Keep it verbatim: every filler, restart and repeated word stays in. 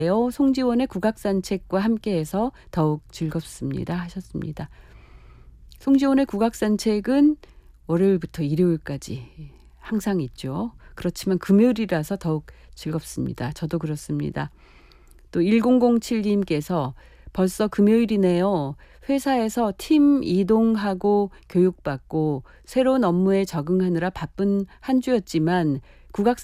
송지원의 국악산책과 함께해서 더욱 즐겁습니다 하셨습니다. 송지원의 국악산책은 월요일부터 일요일까지 항상 있죠. 그렇지만 금요일이라서 더욱 즐겁습니다. 저도 그렇습니다. 또 천칠님께서 벌써 금요일이네요. 회사에서 팀 이동하고 교육받고 새로운 업무에 적응하느라 바쁜 한 주였지만 국악산